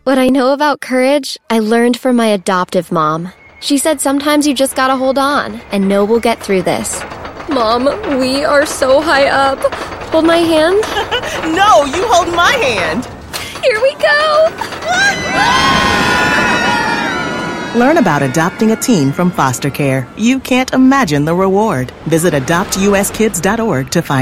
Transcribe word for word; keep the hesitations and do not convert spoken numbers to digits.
What I know about courage, I learned from my adoptive mom. She said sometimes you just gotta hold on and know we'll get through this. Mom, we are so high up. Hold my hand. No, you hold my hand. Here we go. Learn about adopting a teen from foster care. You can't imagine the reward. Visit adopt u s kids dot org to find